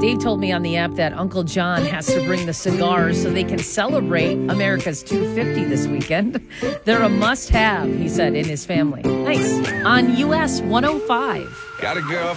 Dave told me on the app that Uncle John has to bring the cigars so they can celebrate America's 250 this weekend. They're a must-have, he said, in his family. Nice. On US 105. Got a girl